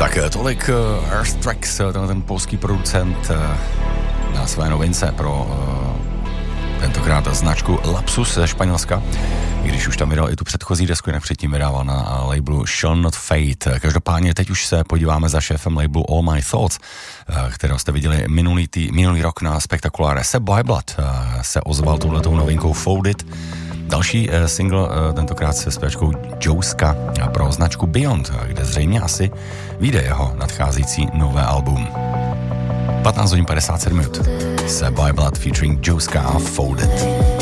Tak tolik Earth Tracks, ten polský producent na své novince pro tentokrát značku Lapsus ze Španělska, i když už tam vydal i tu předchozí desku, jinak předtím vydával na labelu Shall Not Fade. Každopádně teď už se podíváme za šéfem labelu All My Thoughts, kterého jste viděli minulý rok na Spektakuláre. Seb Byblood se ozval touhletou novinkou Folded. Další single, tentokrát se zpěvačkou Joska pro značku Beyond, kde zřejmě asi vyjde jeho nadcházející nové album. 15 hodin 57 minut. Seb Byblood featuring Joska a Folded.